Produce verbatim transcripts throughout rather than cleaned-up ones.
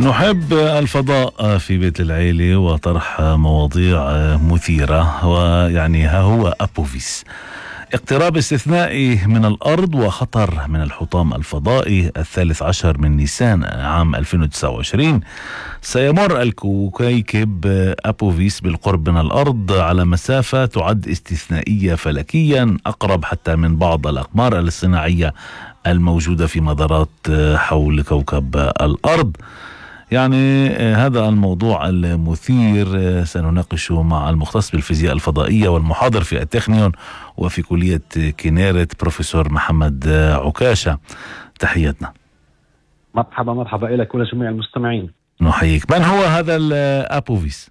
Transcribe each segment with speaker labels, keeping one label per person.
Speaker 1: نحب الفضاء في بيت العيلة وطرح مواضيع مثيرة، ويعني ها هو أبوفيس، اقتراب استثنائي من الأرض وخطر من الحطام الفضائي. الثالث عشر من نيسان عام ألفين وتسعة وعشرين سيمر الكوكب أبوفيس بالقرب من الأرض على مسافة تعد استثنائية فلكيا، أقرب حتى من بعض الأقمار الاصطناعية الموجودة في مدارات حول كوكب الأرض. يعني هذا الموضوع المثير سنناقشه مع المختص بالفيزياء الفضائية والمحاضر في التكنيون وفي كلية كينيرت بروفيسور محمد عكاشة. تحياتنا.
Speaker 2: مرحبا مرحبا لك ولجميع المستمعين.
Speaker 1: نحييك. من هو هذا الأبوفيس؟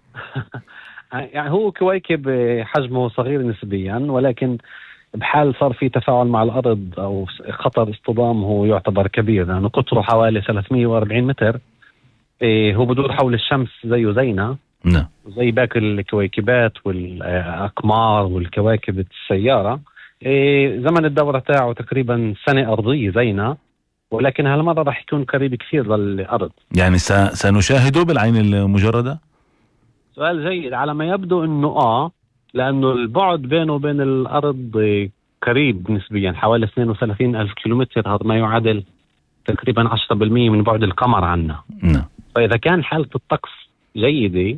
Speaker 2: يعني هو كويكب حجمه صغير نسبيا، ولكن بحال صار في تفاعل مع الأرض أو خطر اصطدامه يعتبر كبير، لأنه يعني قطره حوالي ثلاثمئة وأربعين متر. إيه هو بدور حول الشمس زيه زينا،
Speaker 1: نعم،
Speaker 2: زي باقي الكويكبات والأقمار والكواكب السيارة. إيه زمن الدورة تاعه تقريبا سنة أرضية زينا، ولكن هالمرة راح يكون قريب كثير للأرض.
Speaker 1: يعني سنشاهده بالعين المجردة؟
Speaker 2: سؤال جيد. على ما يبدو أنه آه لأنه البعد بينه وبين الأرض قريب نسبيا، حوالي اثنين وثلاثين ألف كيلومتر، هذا ما يعادل تقريبا عشرة بالمئة من بعد القمر عنا.
Speaker 1: نعم.
Speaker 2: فإذا كان حالة الطقس جيدة،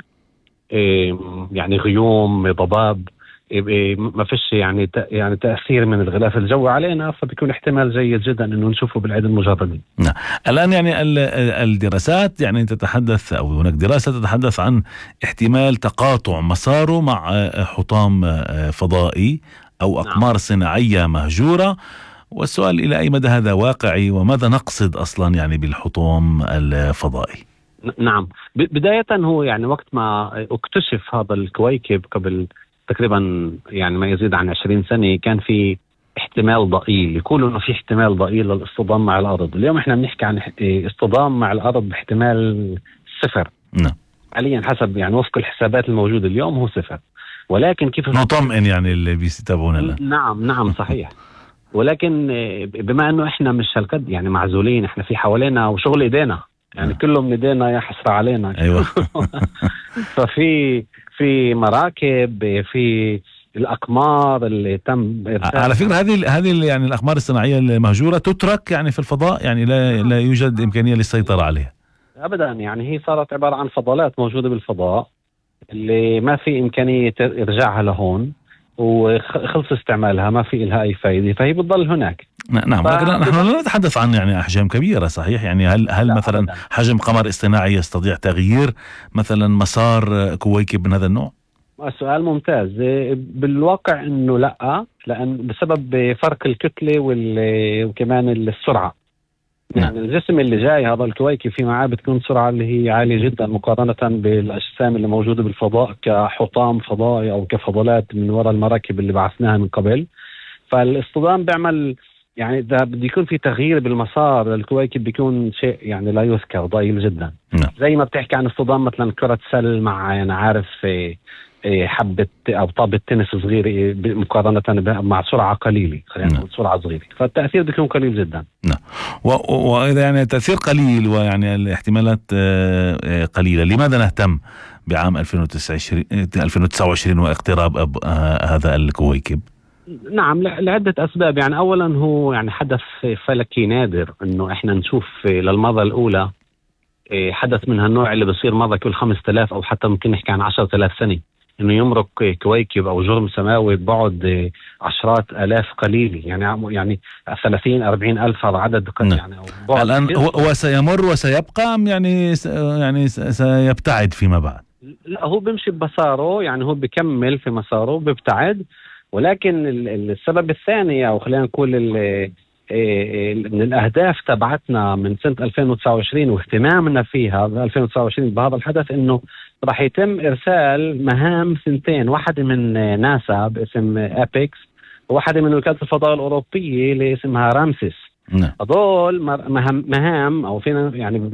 Speaker 2: يعني غيوم ضباب، ما فيش يعني يعني تأثير من الغلاف الجوي علينا، فبيكون احتمال جيد جدا انه نشوفه بالعين المجردة.
Speaker 1: نعم. الآن يعني الدراسات يعني تتحدث، او هناك دراسة تتحدث عن احتمال تقاطع مساره مع حطام فضائي او اقمار صناعية مهجورة، والسؤال الى اي مدى هذا واقعي، وماذا نقصد اصلا يعني بالحطام الفضائي؟
Speaker 2: نعم، بداية هو يعني وقت ما اكتشف هذا الكويكب قبل تقريبا يعني ما يزيد عن عشرين سنة، كان في احتمال ضئيل، يقولوا انه في احتمال ضئيل للاصطدام مع الارض. اليوم احنا بنحكي عن اصطدام مع الارض باحتمال صفر.
Speaker 1: نعم.
Speaker 2: حاليا حسب يعني وفق الحسابات الموجودة اليوم هو صفر، ولكن كيف
Speaker 1: نطمئن يعني اللي بيتابعونا.
Speaker 2: نعم نعم صحيح. ولكن بما انه احنا مش هالقد يعني معزولين، احنا في حوالينا وشغل ايدينا، يعني كله من ايدينا يا حسرة علينا.
Speaker 1: ايوه.
Speaker 2: ففي في مراكب، في الأقمار اللي تم
Speaker 1: على فكرة هذه هذه يعني الأقمار الصناعية المهجورة تترك يعني في الفضاء، يعني لا لا يوجد إمكانية للسيطرة عليها
Speaker 2: أبدا. يعني هي صارت عبارة عن فضلات موجودة بالفضاء اللي ما في إمكانية إرجاعها لهون، وخلص استعمالها ما في لها أي فائدة، فهي بتضل هناك.
Speaker 1: نعم. ف... نحن لا نتحدث عن يعني أحجام كبيرة، صحيح؟ يعني هل هل مثلا أبداً. حجم قمر اصطناعي يستطيع تغيير مثلا مسار كويكب من هذا النوع؟
Speaker 2: السؤال ممتاز. بالواقع إنه لا، لأن بسبب فرق الكتلة وكمان السرعة. يعني الجسم اللي جاي هذا الكويكب في معاه بتكون سرعة اللي هي عالية جدا مقارنة بالأجسام اللي موجودة بالفضاء كحطام فضائي أو كفضلات من وراء المراكب اللي بعثناها من قبل. فالاصطدام بيعمل يعني ده بده يكون في تغيير بالمسار للكويكب، بيكون شيء يعني لا يذكر، ضئيل جدا.
Speaker 1: نعم.
Speaker 2: زي ما بتحكي عن اصطدام مثلا كرة سل مع يعني عارف حبة أو طابة تنس صغيرة مقارنة مع سرعة قليلة، خلينا نقول سرعة صغيرة، فالتأثير بيكون قليل جدا.
Speaker 1: نعم. وإذا يعني التأثير قليل ويعني الاحتمالات قليلة، لماذا نهتم بعام ألفين وتسعة وعشرين واقتراب هذا الكويكب؟
Speaker 2: نعم، لعدة أسباب. يعني أولا هو يعني حدث فلكي نادر إنه إحنا نشوف للمرة الأولى حدث من هالنوع اللي بصير مرة كل خمسة آلاف أو حتى ممكن نحكي عن عشرة آلاف سنة، إنه يمرق كويكب أو جرم سماوي ببعد عشرات آلاف قليلة. يعني يعني ثلاثين أربعين ألف هذا عدد قليل. يعني
Speaker 1: الآن هو سيمر وسيبقى يعني يعني سيبتعد فيما بعد؟
Speaker 2: لا، هو بيمشي بمساره، يعني هو بيكمل في مساره بيبتعد. ولكن السبب الثاني أو خلينا نقول من الأهداف تبعتنا من سنة ألفين وتسعة وعشرين واهتمامنا فيها ألفين وتسعة وعشرين بهذا الحدث، إنه راح يتم إرسال مهام سنتين، واحدة من ناسا باسم أبيكس، وواحدة من وكالة الفضاء الأوروبية اللي اسمها رامسيس. هذول مهام أو فينا يعني